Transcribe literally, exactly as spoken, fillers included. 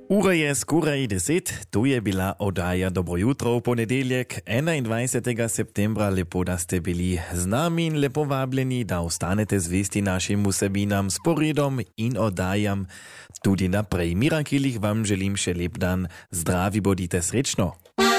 Ura je skoraj deset, tu je bila oddaja Dobro jutro v ponedeljek, enaindvajsetega septembra. Lepo, da ste bili z nami in lepo vabljeni, da ostanete zvesti našim vsebinam, sporedom in oddajam tudi naprej. Miran Kilih vam želim še lep dan, zdravi bodite, srečno!